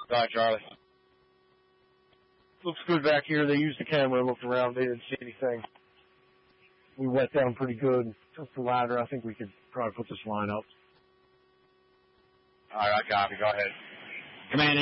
Go ahead, Charlie. Looks good back here. They used the camera, looked around, they didn't see anything. We wet down pretty good. Took the ladder. I think we could probably put this line up. All right, I copy. Go ahead. Command